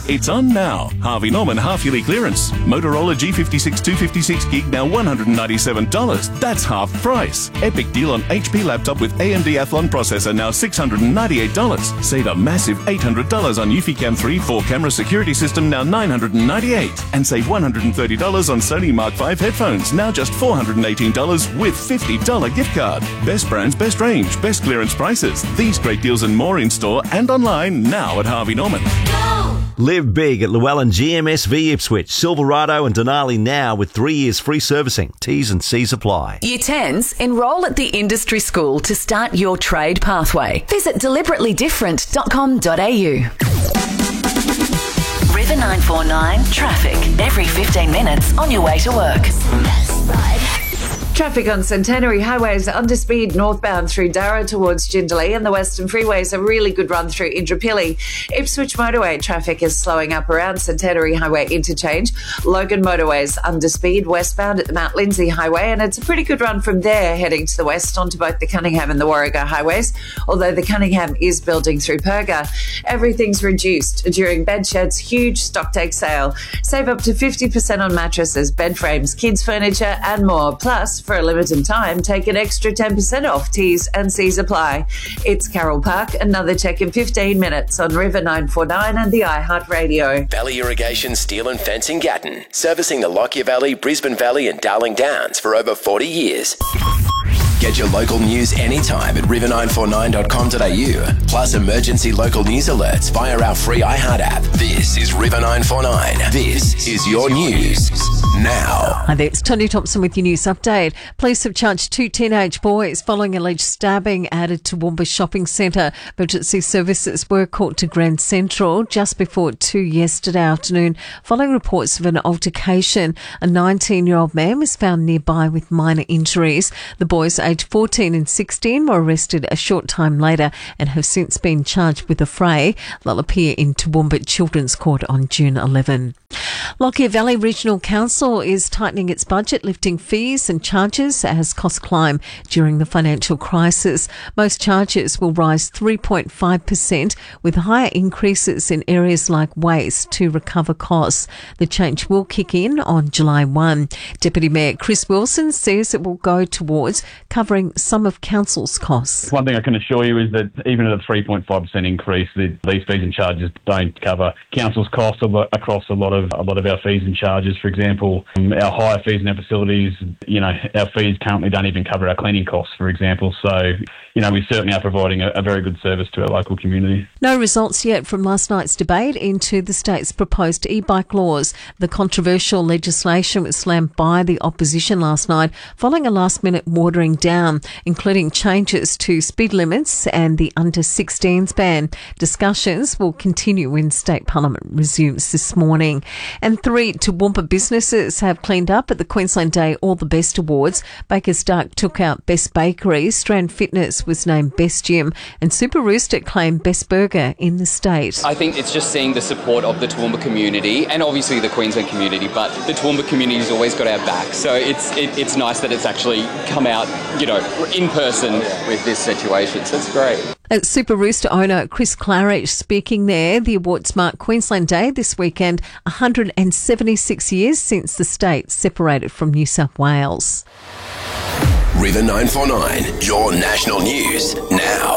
It's on now. Harvey Norman half-yearly clearance. Motorola G56 256 gig now $197. That's half price. Epic deal on HP laptop with AMD Athlon processor now $698. Save a massive $800 on Eufy-Cam 3 4-camera security system now $998. And save $130 on Sony Mark V headphones now just $418 with $50 gift card. Best brands, best range, best clearance prices. These great deals and more in store and online now at Harvey Norman. Live big at Llewellyn GMSV Ipswich, Silverado and Denali now with 3 years free servicing. T's and C's apply. Year 10s, enrol at the industry school to start your trade pathway. Visit deliberately.different.com.au. River 949 traffic every 15 minutes on your way to work. Traffic on Centenary Highway is under speed northbound through Darra towards Jindalee, and the Western Freeway is a really good run through Indooroopilly. Ipswich Motorway traffic is slowing up around Centenary Highway interchange. Logan Motorway is under speed westbound at the Mount Lindsay Highway, and it's a pretty good run from there heading to the west onto both the Cunningham and the Warrego highways, although the Cunningham is building through Perga. Everything's reduced during Bedshed's huge stocktake sale. Save up to 50% on mattresses, bed frames, kids furniture and more. Plus, for a limited time, take an extra 10% off. T's and C's apply. It's Carroll Park. Another check in 15 minutes on River 949 and the iHeart Radio. Valley Irrigation Steel and Fencing Gatton, servicing the Lockyer Valley, Brisbane Valley and Darling Downs for over 40 years. Get your local news anytime at river949.com.au. Plus emergency local news alerts via our free iHeart app. This is River 949. This is your news now. Hi there, it's Tony Thompson with your news update. Police have charged 2 teenage boys following alleged stabbing at a Toowoomba shopping centre. Emergency services were called to Grand Central just before 2 yesterday afternoon following reports of an altercation. A 19-year-old man was found nearby with minor injuries. The boys, aged 14 and 16, were arrested a short time later and have since been charged with the fray. They'll appear in Toowoomba Children's Court on June 11. Lockyer Valley Regional Council is tightening its budget, lifting fees and charges as costs climb during the financial crisis. Most charges will rise 3.5%, with higher increases in areas like waste to recover costs. The change will kick in on July 1. Deputy Mayor Chris Wilson says it will go towards covering some of Council's costs. One thing I can assure you is that even at a 3.5% increase, these fees and charges don't cover Council's costs across a lot of our fees and charges. For example, our hire fees in our facilities, our fees currently don't even cover our cleaning costs, for example. So, we certainly are providing a very good service to our local community. No results yet from last night's debate into the state's proposed e-bike laws. The controversial legislation was slammed by the opposition last night following a last-minute watering down, including changes to speed limits and the under-16s ban. Discussions will continue when State Parliament resumes this morning. And 3 Toowoomba businesses have cleaned up at the Queensland Day All the Best Awards. Baker's Duck took out Best Bakery, Strand Fitness was named Best Gym, and Super Rooster claimed Best Burger in the state. I think it's just seeing the support of the Toowoomba community and obviously the Queensland community, but the Toowoomba community's always got our back. So it's nice that it's actually come out, in person with this situation. So it's great. Super Rooster owner Chris Claridge speaking there. The awards mark Queensland Day this weekend, 176 years since the state separated from New South Wales. River 949, your national news now.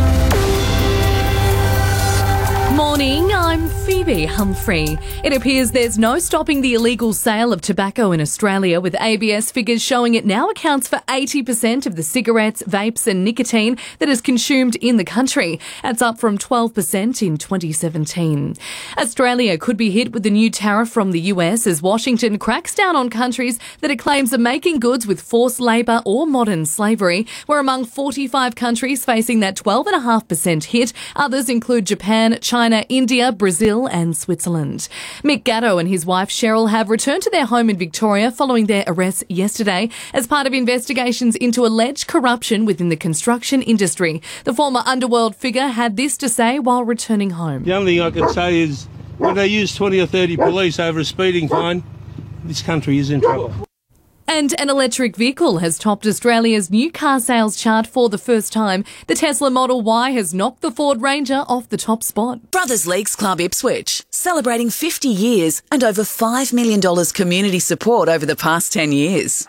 Morning, I'm Phoebe Humphrey. It appears there's no stopping the illegal sale of tobacco in Australia, with ABS figures showing it now accounts for 80% of the cigarettes, vapes and nicotine that is consumed in the country. That's up from 12% in 2017. Australia could be hit with the new tariff from the US as Washington cracks down on countries that it claims are making goods with forced labour or modern slavery. We're among 45 countries facing that 12.5% hit. Others include Japan, China, India, Brazil and Switzerland. Mick Gatto and his wife Cheryl have returned to their home in Victoria following their arrest yesterday as part of investigations into alleged corruption within the construction industry. The former underworld figure had this to say while returning home. The only thing I can say is when they use 20 or 30 police over a speeding fine, this country is in trouble. And an electric vehicle has topped Australia's new car sales chart for the first time. The Tesla Model Y has knocked the Ford Ranger off the top spot. Brothers Leagues Club Ipswich, celebrating 50 years and over $5 million community support over the past 10 years.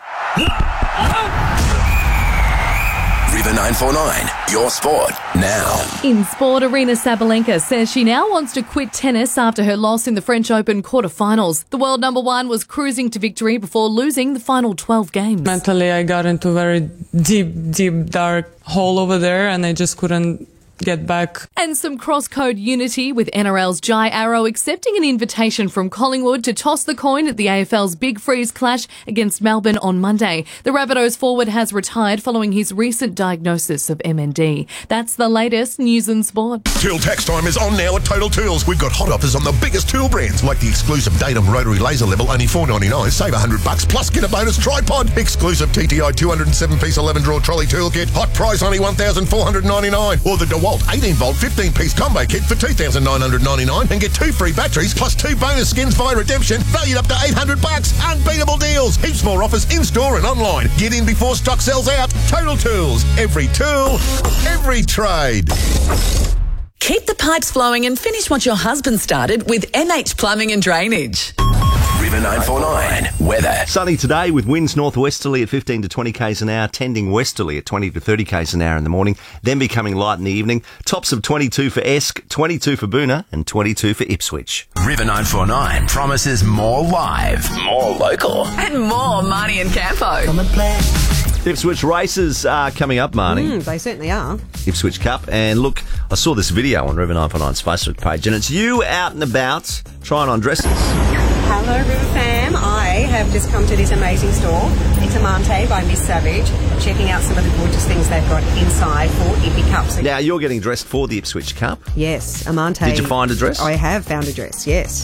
River 949, your sport now. In sport, Arina Sabalenka says she now wants to quit tennis after her loss in the French Open quarterfinals. The world number one was cruising to victory before losing the final 12 games. Mentally, I got into a very deep, dark hole over there, and I just couldn't get back. And some cross-code unity with NRL's Jai Arrow accepting an invitation from Collingwood to toss the coin at the AFL's Big Freeze clash against Melbourne on Monday. The Rabbitohs forward has retired following his recent diagnosis of MND. That's the latest news and sport. Tool tax time is on now at Total Tools. We've got hot offers on the biggest tool brands, like the exclusive Datum rotary laser level, only $4.99. Save $100 plus get a bonus tripod. Exclusive TTI 207-piece 11-drawer trolley toolkit. Hot price only $1,499. Or the DeWalt 18-volt 15-piece combo kit for $2,999 and get 2 free batteries plus 2 bonus skins via redemption, valued up to $800. Unbeatable deals. Heaps more offers in-store and online. Get in before stock sells out. Total Tools. Every tool, every trade. Keep the pipes flowing and finish what your husband started with MH Plumbing and Drainage. River 949, weather. Sunny today with winds northwesterly at 15 to 20 k's an hour, tending westerly at 20 to 30 k's an hour in the morning, then becoming light in the evening. Tops of 22 for Esk, 22 for Boonah and 22 for Ipswich. River 949 promises more live, more local. And more Marnie and Campo. Ipswich races are coming up, Marnie. They certainly are. Ipswich Cup. And look, I saw this video on River 949's Facebook page, and it's you out and about trying on dresses. Hello, River fam. I have just come to this amazing store. It's Amante by Miss Savage, checking out some of the gorgeous things they've got inside for Ippy Cups. Now, you're getting dressed for the Ipswich Cup. Yes, Amante. Did you find a dress? I have found a dress, yes.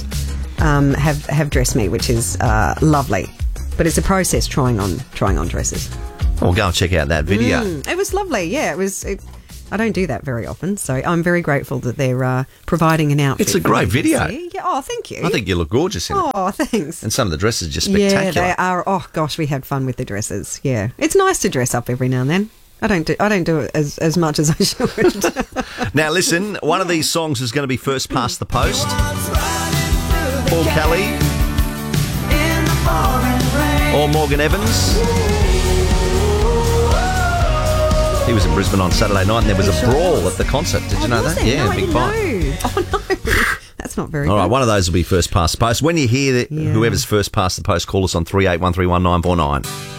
Have dressed me, which is lovely. But it's a process trying on dresses. Well, go and check out that video. It was lovely, yeah. I don't do that very often, so I'm very grateful that they're providing an outfit. It's a great video. Yeah. Oh, thank you. I think you look gorgeous in it. Oh, thanks. And some of the dresses are just spectacular. Yeah, they are. Oh, gosh, we had fun with the dresses. Yeah. It's nice to dress up every now and then. I don't do it as much as I should. Now, listen, one of these songs is going to be first past the post. Paul Kelly or Morgan Evans. He was in Brisbane on Saturday night and there was a brawl at the concert. Did you know that? Yeah, big fight. Oh, no. That's not very All good. right, one of those will be first past the post. When you hear that, whoever's first past the post, call us on 38131949.